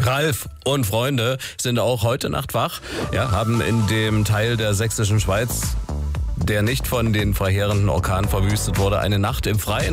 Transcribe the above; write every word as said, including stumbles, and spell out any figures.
Ralf und Freunde sind auch heute Nacht wach, ja, haben in dem Teil der sächsischen Schweiz, der nicht von den verheerenden Orkanen verwüstet wurde, eine Nacht im Freien